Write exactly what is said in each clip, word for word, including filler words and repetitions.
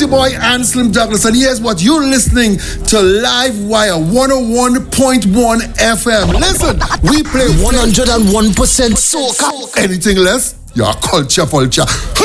your boy Anselm Douglas, and here's what you're listening to Live Wire one oh one point one F M. Listen, we play one hundred one percent soca. Anything less, you're culture vulture.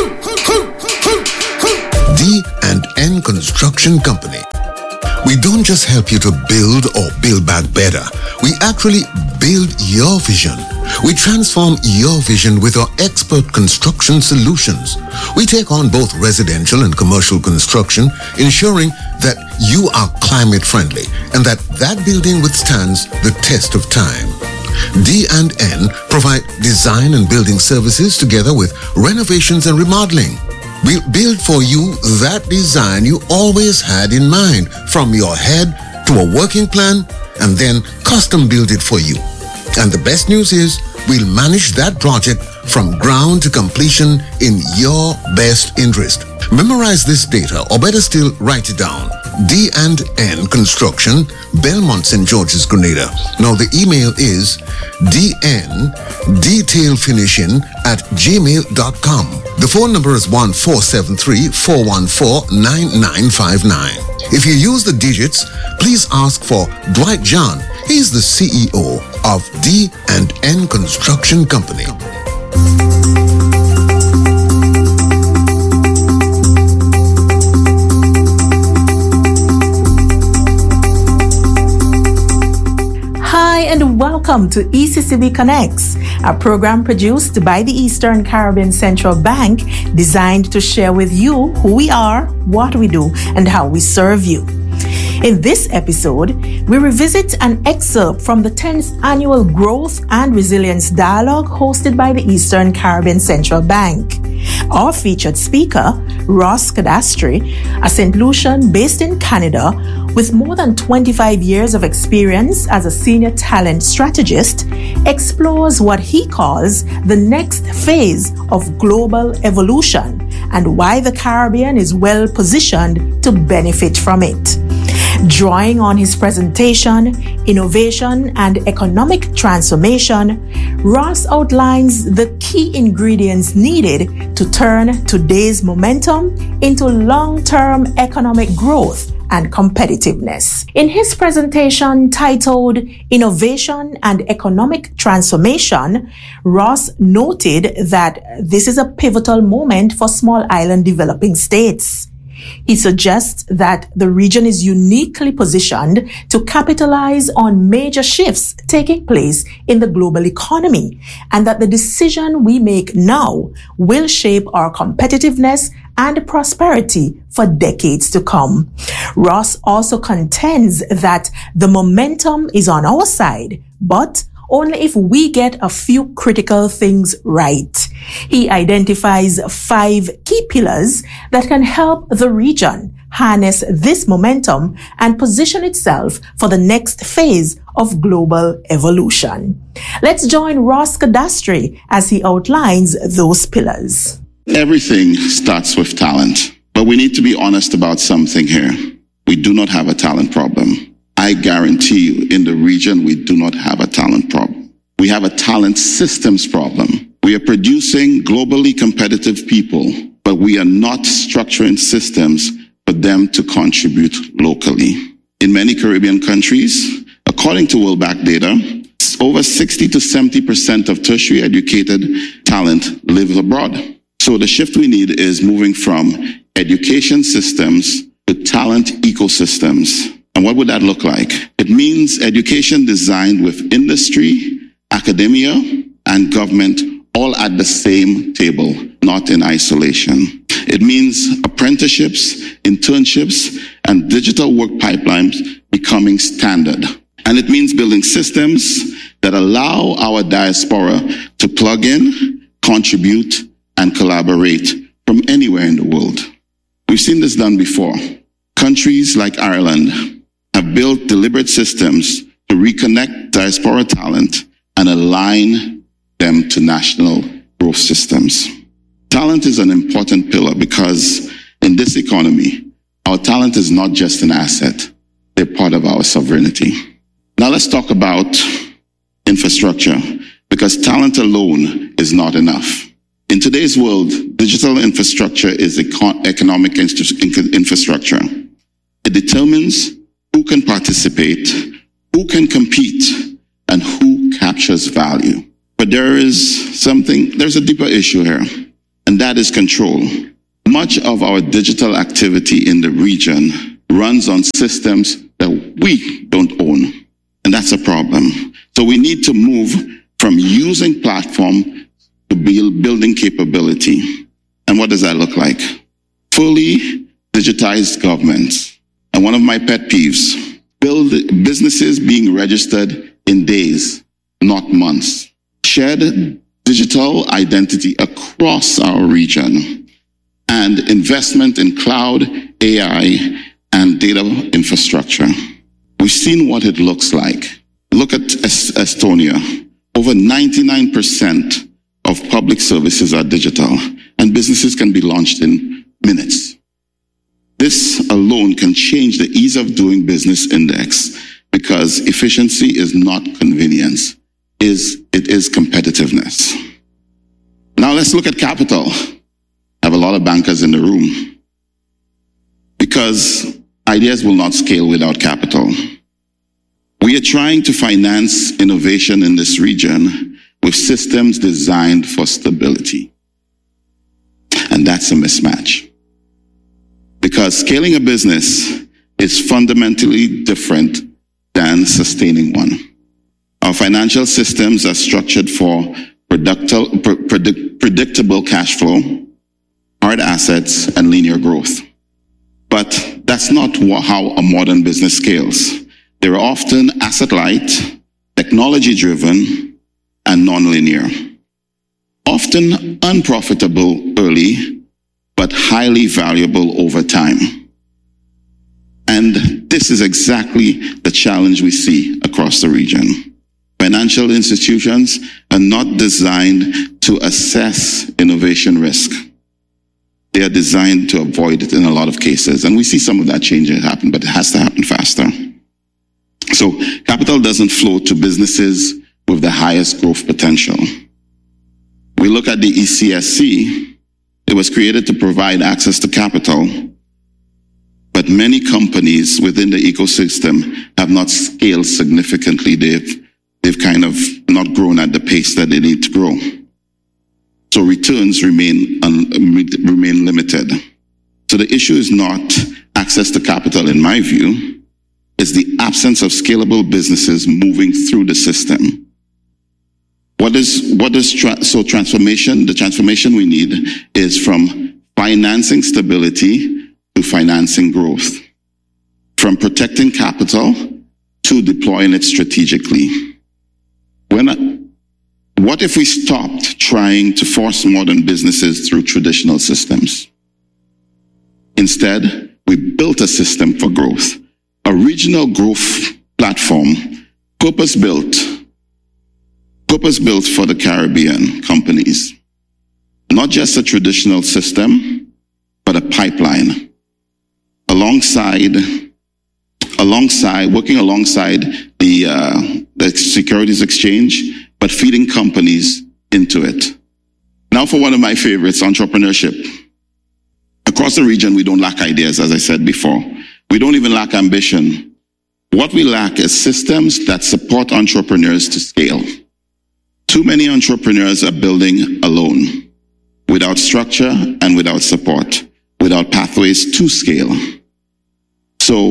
D and N Construction Company. We don't just help you to build or build back better. We actually build your vision. We transform your vision with our expert construction solutions. We take on both residential and commercial construction, ensuring that you are climate friendly and that that building withstands the test of time. D and N provide design and building services together with renovations and remodeling. We build for you that design you always had in mind, from your head to a working plan, and then custom build it for you. And the best news is, we'll manage that project from ground to completion in your best interest. Memorize this data, or better still, write it down. D and N Construction, Belmont, Saint George's, Grenada. Now the email is dndetailfinishing at gmail dot com. The phone number is one four seven three, four one four, nine nine five nine. If you use the digits, please ask for Dwight John. He's the C E O of D and N Construction Company. Hi and welcome to E C C B Connects, a program produced by the Eastern Caribbean Central Bank, designed to share with you who we are, what we do, and how we serve you. In this episode, we revisit an excerpt from the tenth Annual Growth and Resilience Dialogue hosted by the Eastern Caribbean Central Bank. Our featured speaker, Ross Cadastre, a Saint Lucian based in Canada with more than twenty-five years of experience as a senior talent strategist, explores what he calls the next phase of global evolution and why the Caribbean is well positioned to benefit from it. Drawing on his presentation, Innovation and Economic Transformation, Ross outlines the key ingredients needed to turn today's momentum into long-term economic growth and competitiveness. In his presentation titled Innovation and Economic Transformation, Ross noted that this is a pivotal moment for small island developing states. He suggests that the region is uniquely positioned to capitalize on major shifts taking place in the global economy, and that the decision we make now will shape our competitiveness and prosperity for decades to come. Ross also contends that the momentum is on our side, but only if we get a few critical things right. He identifies five key pillars that can help the region harness this momentum and position itself for the next phase of global evolution. Let's join Ross Cadastre as he outlines those pillars. Everything starts with talent, but we need to be honest about something here. We do not have a talent problem. I guarantee you, in the region, we do not have a talent problem. We have a talent systems problem. We are producing globally competitive people, but we are not structuring systems for them to contribute locally. In many Caribbean countries, according to World Bank data, over sixty to seventy percent of tertiary educated talent lives abroad. So the shift we need is moving from education systems to talent ecosystems. And what would that look like? It means education designed with industry, academia, and government all at the same table, not in isolation. It means apprenticeships, internships, and digital work pipelines becoming standard. And it means building systems that allow our diaspora to plug in, contribute, and collaborate from anywhere in the world. We've seen this done before. Countries like Ireland have built deliberate systems to reconnect diaspora talent and align them to national growth systems. Talent is an important pillar because in this economy, our talent is not just an asset, they're part of our sovereignty. Now let's talk about infrastructure, because talent alone is not enough. In today's world, digital infrastructure is econ- economic in- infrastructure. It determines who can participate, who can compete, and who captures value. But there is something, there's a deeper issue here, and that is control. Much of our digital activity in the region runs on systems that we don't own, and that's a problem. So we need to move from using platform to build building capability. And what does that look like? Fully digitized governments. And one of my pet peeves, build businesses being registered in days, not months. Shared digital identity across our region, and investment in cloud, A I, and data infrastructure. We've seen what it looks like. Look at Estonia. Over ninety-nine percent of public services are digital, and businesses can be launched in minutes. This alone can change the ease of doing business index, because efficiency is not convenience, is it is competitiveness. Now let's look at capital. I have a lot of bankers in the room, because ideas will not scale without capital. We are trying to finance innovation in this region with systems designed for stability. And that's a mismatch. Because scaling a business is fundamentally different than sustaining one. Our financial systems are structured for predictable, predictable cash flow, hard assets, and linear growth. But that's not how a modern business scales. They're often asset-light, technology-driven, and non-linear. Often unprofitable early, but highly valuable over time. And this is exactly the challenge we see across the region. Financial institutions are not designed to assess innovation risk. They are designed to avoid it in a lot of cases. And we see some of that changing happen, but it has to happen faster. So capital doesn't flow to businesses with the highest growth potential. We look at the E C S C. It was created to provide access to capital, but many companies within the ecosystem have not scaled significantly. They've, they've kind of not grown at the pace that they need to grow. So returns remain, un, remain limited. So the issue is not access to capital, in my view. It's the absence of scalable businesses moving through the system. What is, what is, tra- so transformation, the transformation we need is from financing stability to financing growth. From protecting capital to deploying it strategically. When, what if we stopped trying to force modern businesses through traditional systems? Instead, we built a system for growth. A regional growth platform, purpose-built, purpose-built for the Caribbean companies. Not just a traditional system, but a pipeline. Alongside, alongside, working alongside the, uh, the Securities Exchange, but feeding companies into it. Now for one of my favorites, entrepreneurship. Across the region, we don't lack ideas, as I said before. We don't even lack ambition. What we lack is systems that support entrepreneurs to scale. Too many entrepreneurs are building alone, without structure and without support, without pathways to scale. So,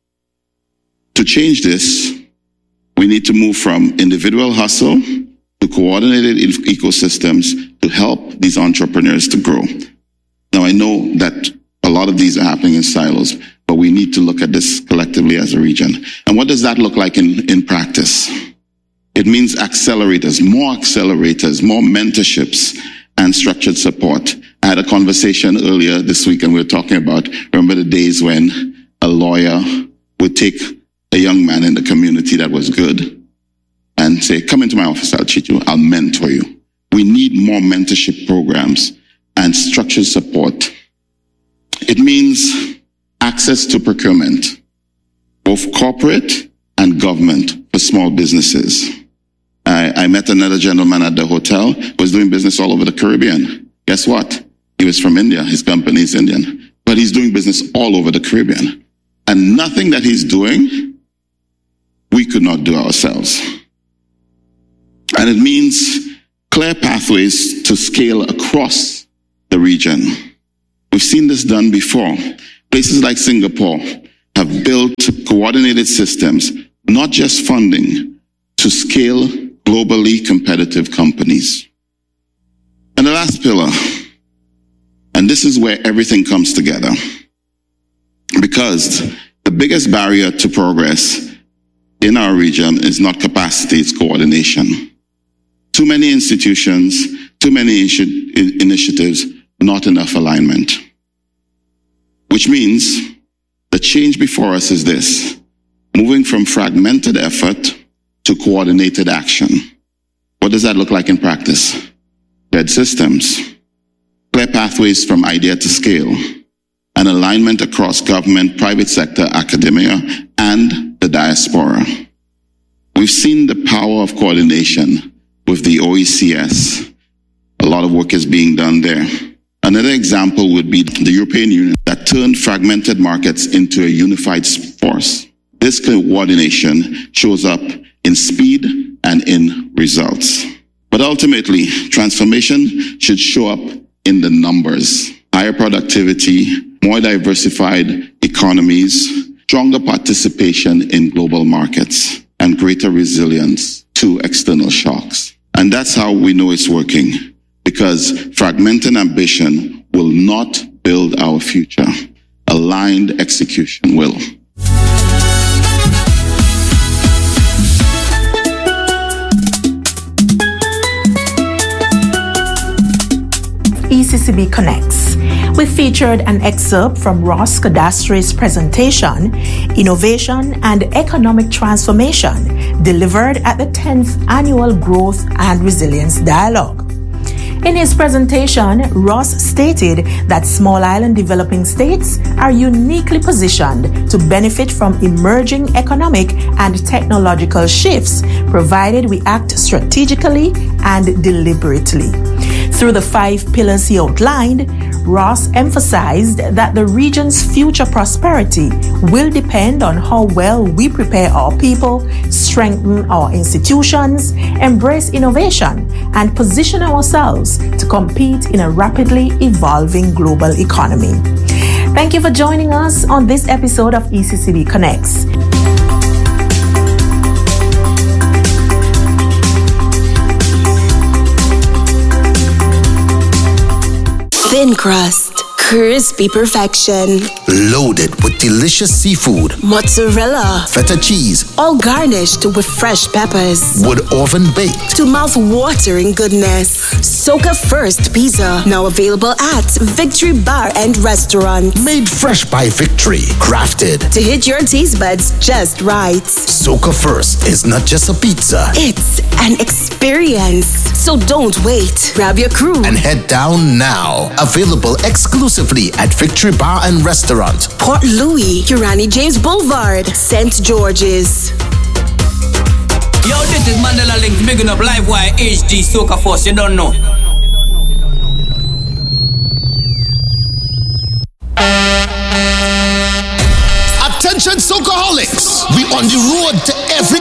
to change this, we need to move from individual hustle to coordinated ecosystems to help these entrepreneurs to grow. Now, I know that a lot of these are happening in silos, but we need to look at this collectively as a region. And what does that look like in, in practice? It means accelerators, more accelerators, more mentorships, and structured support. I had a conversation earlier this week, and we were talking about, remember the days when a lawyer would take a young man in the community that was good and say, come into my office, I'll treat you, I'll mentor you. We need more mentorship programs and structured support. It means access to procurement, both corporate and government, for small businesses. I, I met another gentleman at the hotel who was doing business all over the Caribbean. Guess what? He was from India. His company is Indian. But he's doing business all over the Caribbean. And nothing that he's doing, we could not do ourselves. And it means clear pathways to scale across the region. We've seen this done before. Places like Singapore have built coordinated systems, not just funding, to scale globally competitive companies. And the last pillar, and this is where everything comes together, because the biggest barrier to progress in our region is not capacity, it's coordination. Too many institutions, too many initi- initiatives, not enough alignment. Which means the change before us is this: moving from fragmented effort to coordinated action. What does that look like in practice? Shared systems, clear pathways from idea to scale, and alignment across government, private sector, academia, and the diaspora. We've seen the power of coordination with the O E C S. A lot of work is being done there. Another example would be the European Union that turned fragmented markets into a unified force. This coordination shows up in speed and in results. But ultimately, transformation should show up in the numbers. Higher productivity, more diversified economies, stronger participation in global markets, and greater resilience to external shocks. And that's how we know it's working, because fragmented ambition will not build our future. Aligned execution will. E C C B Connects. We featured an excerpt from Ross Cadastri's presentation, Innovation and Economic Transformation, delivered at the tenth Annual Growth and Resilience Dialogue. In his presentation, Ross stated that small island developing states are uniquely positioned to benefit from emerging economic and technological shifts, provided we act strategically and deliberately. Through the five pillars he outlined, Ross emphasized that the region's future prosperity will depend on how well we prepare our people, strengthen our institutions, embrace innovation, and position ourselves to compete in a rapidly evolving global economy. Thank you for joining us on this episode of E C C B Connects. Thin crust, crispy perfection, Loaded with delicious seafood, mozzarella, feta cheese, all garnished with fresh peppers, wood oven baked. to mouth-watering goodness. Soca First Pizza, now available at Victory Bar and Restaurant. Made fresh by Victory, crafted. To hit your taste buds just right. Soca First is not just a pizza. It's an experience. So don't wait. Grab your crew. And head down now. Available exclusively at Victory Bar and Restaurant. Port Louis, Urani James Boulevard, Saint George's. Yo, this is Mandela Link, bigging up Livewire H D Soca Force, you don't know. Attention Socaholics! We on the road to every